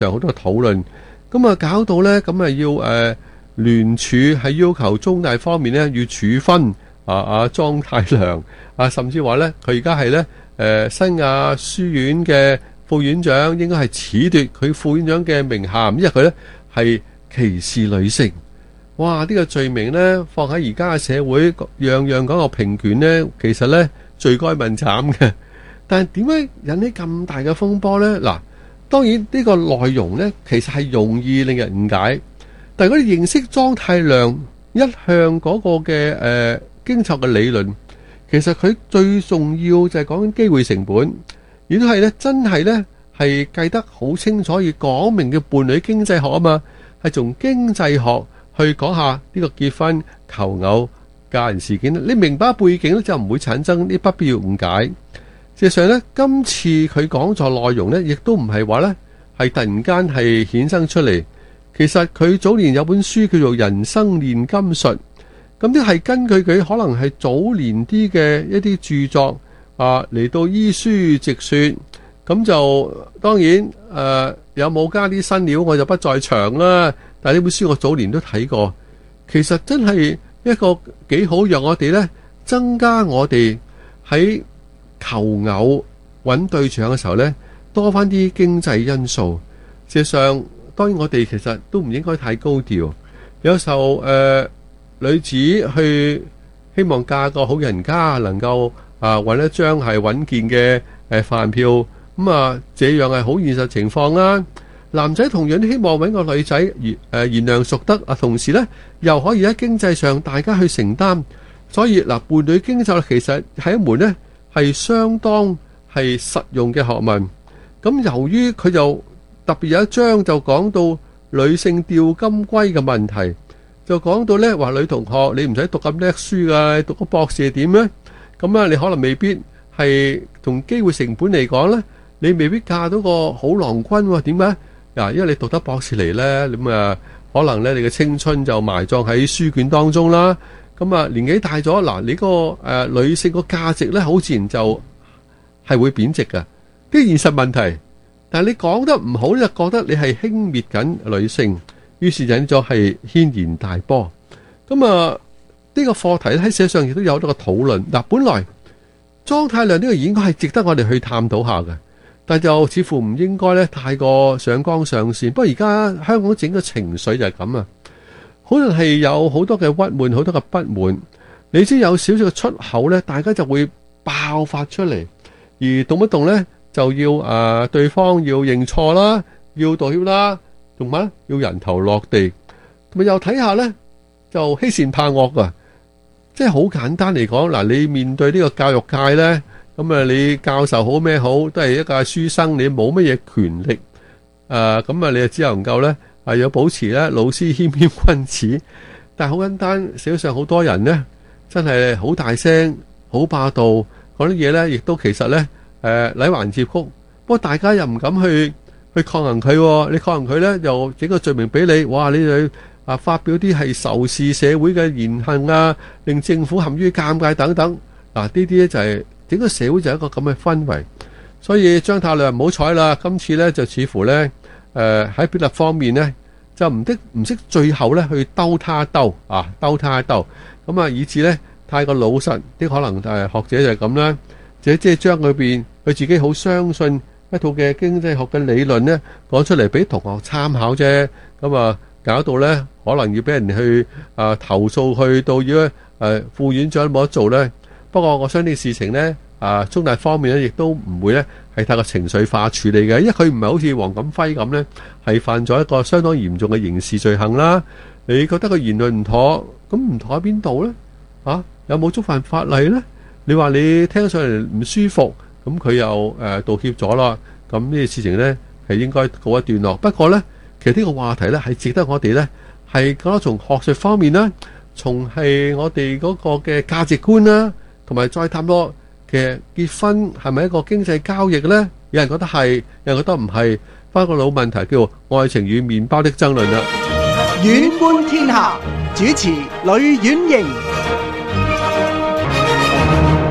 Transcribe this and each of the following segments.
上好多討論，咁啊搞到咧咁啊要聯署係要求中大方面咧要處分莊太量甚至話咧佢而家係咧新亞書院嘅副院長應該係褫奪佢副院長嘅名銜，因為佢咧係歧視女性。哇！呢個罪名咧放喺而家嘅社會，樣樣講個平權咧，其實咧罪該問慘嘅。但係點解引起咁大嘅風波咧？嗱，當然呢個內容咧其實係容易令人誤解。但係如果你認識莊太量一向嗰個嘅經濟嘅理論，其實佢最重要就係講緊機會成本，亦都係咧真係咧係計得好清楚，而講明嘅伴侶經濟學啊嘛，係從經濟學去講下呢個結婚求偶嫁人事件。你明白背景咧，就唔會產生啲不必要誤解。事實上咧，今次佢講座內容咧，亦都唔係話咧係突然間係衍生出嚟。其實佢早年有本書叫做《人生煉金術》，咁啲係根據佢可能係早年啲嘅一啲著作嚟到依書直說。咁就當然有冇加啲新料我就不在場啦。但係呢本書我早年都睇過，其實真係一個幾好，讓我哋咧增加我哋喺求偶揾對象嘅時候咧多翻啲經濟因素。事實上當然我哋其實都唔應該太高調。有時候女子去希望嫁個好人家，能夠揾一張係穩健嘅飯票，咁這樣係好現實情況啦。男仔同樣都希望揾個女仔賢良淑德同時呢又可以喺經濟上大家去承擔。所以伴侶經濟其實係一門呢係相當係實用嘅學問。咁由於佢就特別有一章就講到女性釣金龜嘅問題，就講到呢話女同學你唔使讀咁叻書噶，讀個博士係點呢？咁你可能未必係從機會成本嚟講呢，你未必嫁到個好郎君喎。點解？因為你讀得博士嚟呢，咁可能呢你嘅青春就埋葬喺書卷當中啦。咁年紀大咗，嗱你個女性個價值呢，好自然就係會貶值㗎，啲現實問題。但係你講得唔好，就覺得你係輕蔑緊女性，於是引咗係軒然大波。咁呢個課題喺社上亦都有好多個討論。本來莊太量呢個應該係值得我哋去探討下嘅。但就似乎唔應該咧太過上綱上線。不過而家香港整個情緒就係咁啊，可能係有好多嘅鬱悶，好多嘅不滿。你知有少少嘅出口咧，大家就會爆發出嚟，而動不動咧就要對方要認錯啦，要道歉啦，同埋要人頭落地。同埋又睇下咧就欺善怕惡啊！即係好簡單嚟講，嗱你面對呢個教育界咧。咁你教授好咩好，都係一個書生，你冇乜嘢權力，咁你就只能夠咧要保持咧老師謙謙君子。但係好簡單，社會上好多人咧真係好大聲、好霸道，講啲嘢咧，亦都其實咧禮還接曲。不過大家又唔敢去抗衡佢，你抗衡佢咧，又整個罪名俾你，哇！你去發表啲係仇視社會嘅言行啊，令政府陷於尷尬等等。呢啲咧就係。整個社會就係一個咁嘅氛圍，所以莊太量唔好彩啦。今次咧就似乎咧喺表達方面咧就唔識最後咧去兜他一兜，咁以至咧太過老實啲，可能學者就係咁啦，即係將佢自己好相信一套嘅經濟學嘅理論咧講出嚟俾同學參考啫。咁搞到咧可能要俾人去投訴，去到要副院長冇得做咧。不過我相信事情呢，中大方面咧亦都唔會咧係太過情緒化處理嘅，因為佢唔係好似黃錦輝咁呢，係犯咗一個相當嚴重嘅刑事罪行啦。你覺得佢言論唔妥，咁唔妥喺邊度呢？有冇觸犯法例呢？你話你聽上嚟唔舒服，咁佢又道歉咗啦，咁呢個事情呢，係應該告一段落。不過呢，其實呢個話題呢，係值得我哋呢，係覺得從學術方面啦，從係我哋嗰個嘅價值觀啦。同埋再探多嘅結婚係咪一個經濟交易呢？有人覺得係，有人覺得唔係。翻個老問題叫做愛情與麵包的爭論啦。 遠觀天下主持呂婉瑩。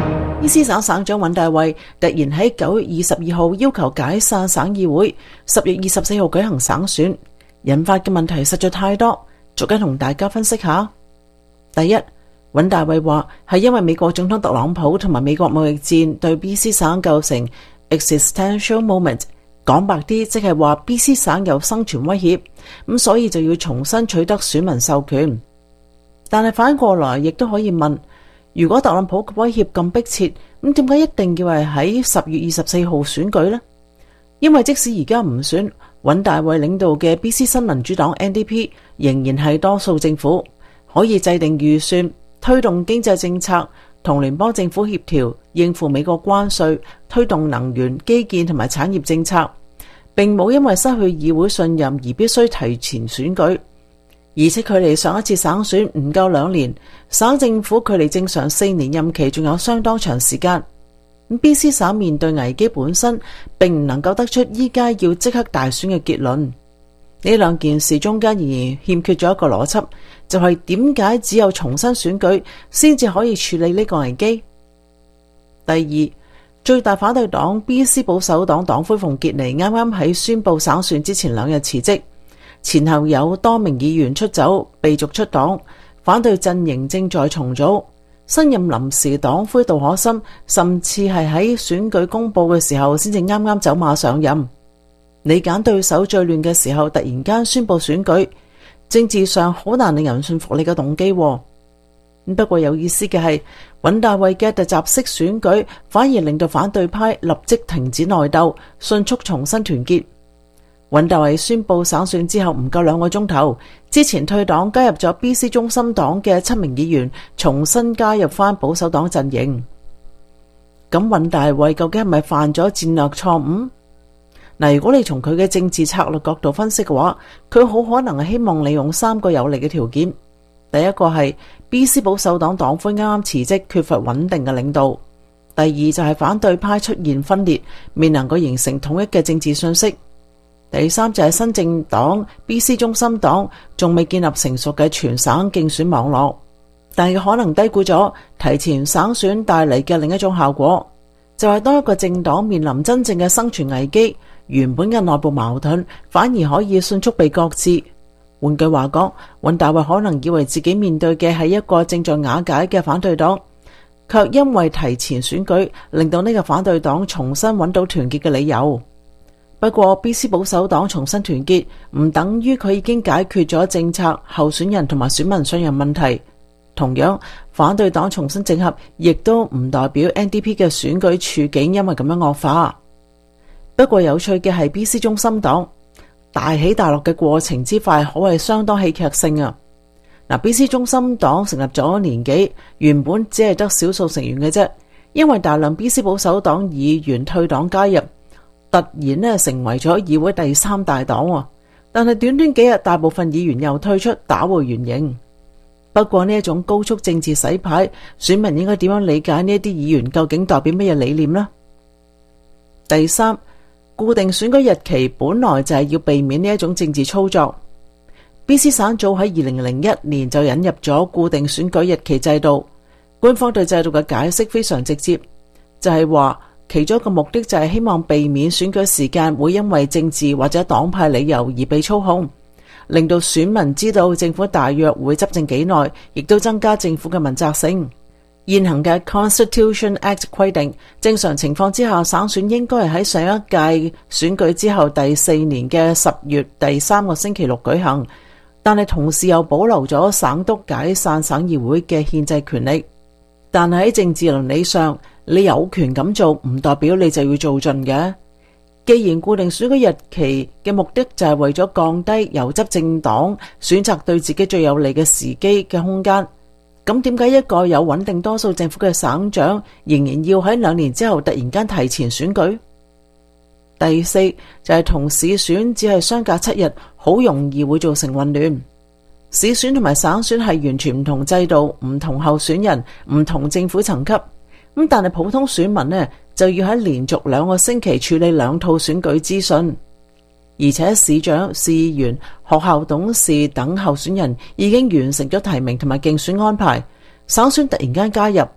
BC 省省長尹大衛突然喺9月22號要求解散省議會，10月24號舉行省選，引發嘅問題實在太多，逐一同大家分析下。第一，尹大衛話係因為美國總統特朗普同埋美國貿易戰對 BC 省構成 existential moment， 講白啲即係話 BC 省有生存威脅，咁所以就要重新取得選民授權。但係反過來亦都可以問，如果特朗普嘅威脅咁迫切，咁點解一定要係喺10月24號選舉呢？因為即使而家唔選，尹大衛領導嘅 BC 新民主黨 NDP 仍然係多數政府，可以制定預算，推動經濟政策，同聯邦政府協調，應付美國關稅，推動能源、基建同埋產業政策，並冇因為失去議會信任而必須提前選舉。而且距離上一次省選唔夠2年，省政府距離正常4年任期仲有相當長時間。BC 省面對危機本身，並唔能夠得出依家要即刻大選嘅結論。呢兩件事中間仍然欠缺咗一個邏輯，就係點解只有重新選舉先至可以處理呢個危機？第二，最大反對黨 BC 保守黨黨魁馮傑尼啱啱喺宣布省選之前2日辭職，前後有多名議員出走被逐出黨，反對陣營正在重組。新任臨時黨魁杜可森甚至係喺選舉公佈嘅時候先至啱啱走馬上任。你揀對手最亂嘅時候突然間宣布選舉，政治上好難令人信服你嘅動機。不過有意思嘅係，尹大衛嘅突襲式選舉反而令到反對派立即停止內鬥，迅速重新團結。尹大衛宣布省選之後唔夠2個鐘頭，之前退黨加入咗 BC 中心黨嘅7名議員重新加入翻保守黨陣營。咁尹大衛究竟係咪犯咗戰略錯誤？嗱，如果你從佢嘅政治策略角度分析嘅話，佢好可能係希望利用3個有利嘅條件。第一個係 BC 保守黨黨魁啱啱辭職，缺乏穩定嘅領導。第二就係反對派出現分裂，未能夠形成統一嘅政治信息。第三就係新政黨 BC 中心黨仲未建立成熟嘅全省競選網絡，但係可能低估咗提前省選帶嚟嘅另一種效果，就係當一個政黨面臨真正嘅生存危機，原本嘅內部矛盾反而可以迅速被擱置。換句話講，尹大衛可能以為自己面對嘅係一個正在瓦解嘅反對黨，卻因為提前選舉令到呢個反對黨重新揾到團結嘅理由。不過 BC 保守黨重新團結唔等於佢已經解決咗政策、候選人同埋選民信任問題。同樣，反對黨重新整合亦都唔代表 NDP 嘅選舉處境因為咁樣惡化。不過有趣嘅係 BC 中心黨大起大落嘅過程之快，可謂相當戲劇性啊！BC 中心黨成立咗1年幾，原本只係得少數成員嘅啫，因為大量 BC 保守黨議員退黨加入，突然成為咗議會第3大黨。但係短短幾日，大部分議員又退出，打回原形。不過呢一種高速政治洗牌，選民應該點樣理解呢一啲議員究竟代表乜嘢理念呢？第三，固定選舉日期本來就係要避免呢一種政治操作。BC 省早喺2001年就引入咗固定選舉日期制度，官方對制度嘅解釋非常直接，就係話其中一個目的就係希望避免選舉時間會因為政治或者黨派理由而被操控，令到選民知道政府大約會執政幾耐，亦都增加政府嘅問責性。現行嘅 Constitution Act 規定，正常情況之下，省選應該係喺上一屆選舉之後第4年嘅10月第3個星期六舉行，但係同時又保留咗省督解散省議會嘅憲制權力。但係喺政治倫理上，你有權咁做，唔代表你就要做盡嘅。既然固定選舉日期嘅目的就係為咗降低由執政黨選擇對自己最有利嘅時機嘅空間，咁點解一個有穩定多數政府嘅省長仍然要喺2年之後突然間提前選舉？第四就係同市選只係相隔7日，好容易會造成混亂。市選同埋省選係完全唔同制度、唔同候選人、唔同政府層級。咁但係普通選民就要喺連續2個星期處理2套選舉資訊，而且市長、市議員、學校董事等候選人已經完成咗提名同埋競選安排，省選突然間加入，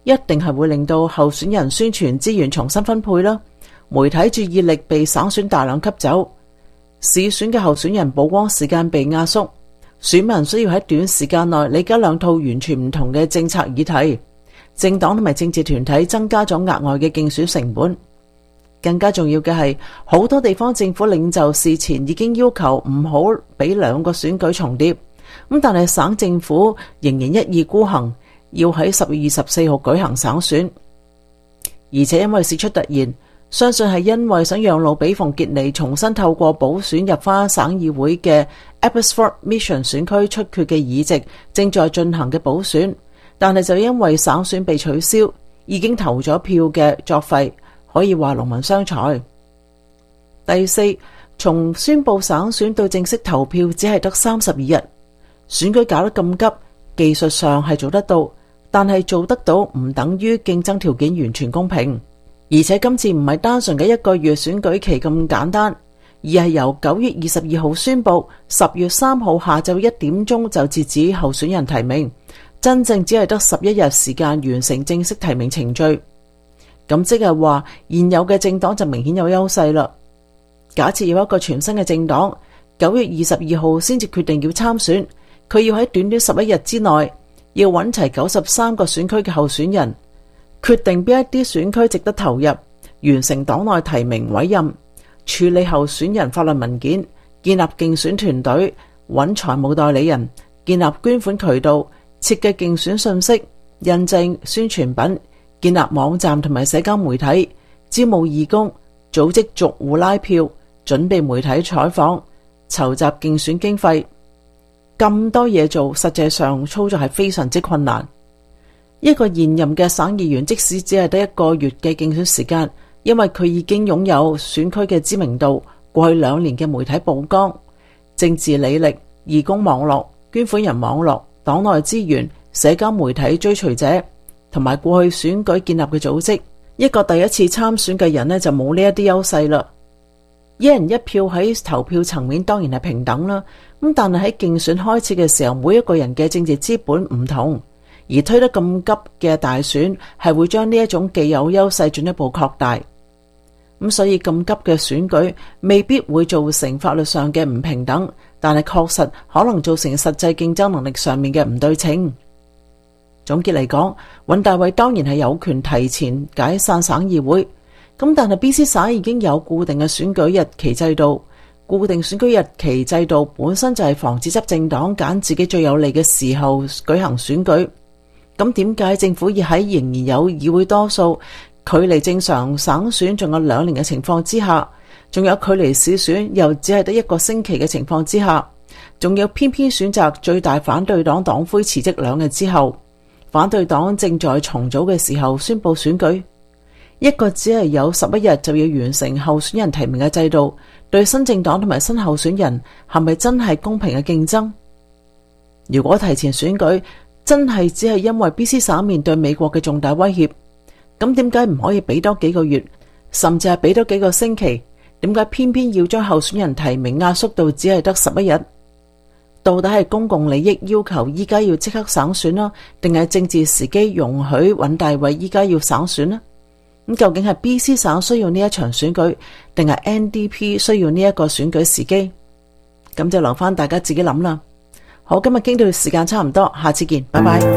一定係會令到候選人宣傳資源重新分配啦，媒體注意力被省選大量吸走，市選嘅候選人曝光時間被壓縮，選民需要喺短時間內理解兩套完全唔同嘅政策議題，政黨同埋政治團體增加咗額外嘅競選成本。更加重要嘅係，好多地方政府領袖事前已經要求唔好俾兩個選舉重疊，咁但係省政府仍然一意孤行，要喺10月24號舉行省選，而且因為事出突然，相信係因為想讓路俾馮傑尼重新透過補選入返省議會嘅 Abbotsford Mission 選區出缺嘅議席正在進行嘅補選，但係就因為省選被取消，已經投咗票嘅作廢，可以話勞民傷財。第四，從宣布省選到正式投票只係得32日，選舉搞得咁急，技術上係做得到，但係做得到唔等於競爭條件完全公平。而且今次唔係單純嘅一個月選舉期咁簡單，而係由9月22號宣布10月3號下晝1點鐘就截止候選人提名，真正只係得11日時間完成正式提名程序。咁即係話現有嘅政黨就明顯有優勢啦。假設有一個全新嘅政黨9月22號先至決定要參選，佢要喺短短11日之內要揾齊93個選區嘅候選人，決定邊一啲選區值得投入，完成黨內提名委任，處理候選人法律文件，建立競選團隊，揾財務代理人，建立捐款渠道，設計競選信息，印證宣傳品，建立網站同埋社交媒體，招募義工，組織逐戶拉票，準備媒體採訪，籌集競選經費。咁多嘢做，實際上操作係非常之困難。一個現任嘅省議員即使只係得1個月嘅競選時間，因為佢已經擁有選區嘅知名度、過去2年嘅媒體曝光、政治履歷、義工網絡、捐款人網絡、黨內資源、社交媒體追隨者同埋過去選舉建立嘅組織，一個第一次參選嘅人呢，就冇呢一啲優勢啦。一人一票喺投票層面當然係平等啦，咁但係喺競選開始嘅時候，每一個人嘅政治資本唔同，而推得咁急嘅大選係會將呢一種既有優勢進一步擴大。咁所以咁急嘅選舉未必會造成法律上嘅唔平等，但係確實可能造成實際競爭能力上面嘅唔對稱。總結嚟講，尹大偉當然係有權提前解散省議會，咁但係 BC 省已經有固定嘅選舉日期制度，固定選舉日期制度本身就係防止執政黨揀自己最有利嘅時候舉行選舉。咁點解政府要喺仍然有議會多數、距離正常省選仲有2年嘅情況之下，仲有距離市選又只係得1個星期嘅情況之下，仲要偏偏選擇最大反對黨黨魁辭職2日之後，反對黨正在重組嘅時候宣布選舉？一個只係有11日就要完成候選人提名嘅制度，對新政黨同埋新候選人係咪真係公平嘅競爭？如果提前選舉真係只係因為 BC 省面對美國嘅重大威脅，咁點解唔可以俾多幾個月，甚至係俾多幾個星期？點解偏偏要將候選人提名壓縮到只係得11日？到底係公共利益要求依家要即刻省選啦，定係政治時機容許尹大偉依家要省選呢？咁究竟係 BC 省需要呢一場選舉，定係 NDP 需要呢一個選舉時機？咁就留翻大家自己諗啦。好，今日傾到時間差唔多，下次見，拜拜。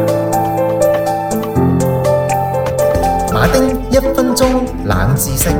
馬丁1分鐘冷知識。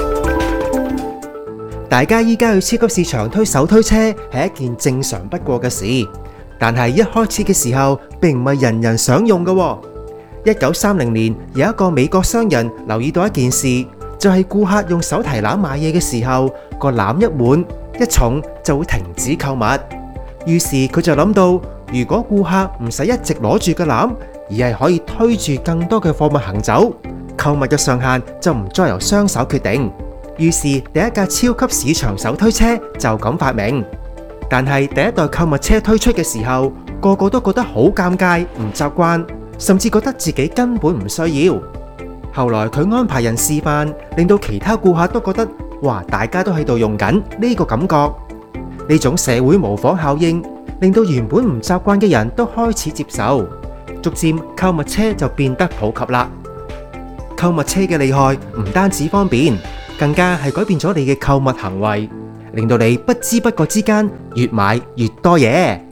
大家依家去超級市場推手推車係一件正常不過嘅事，但係一開始嘅時候並唔係人人想用嘅。1930年有一個美國商人留意到一件事，就係顧客用手提籃買嘢嘅時候，個籃一滿一重就會停止購物。於是佢就諗到，如果顧客唔使一直攞住個籃，而係可以推住更多嘅貨物行走，購物嘅上限就唔再由雙手決定。於是第一架超級市場手推車就咁發明。但係第一代購物車推出嘅時候，個個都覺得好尷尬，唔習慣，甚至覺得自己根本唔需要。後來佢安排人示範，令到其他顧客都覺得，哇，大家都喺度用緊呢個感覺。呢種社會模仿效應，令到原本唔習慣嘅人都開始接受，逐漸購物車就變得普及啦。 購物車嘅厲害唔單止方便，更加係改變咗你嘅購物行為，令到你不知不覺之間越買越多嘢。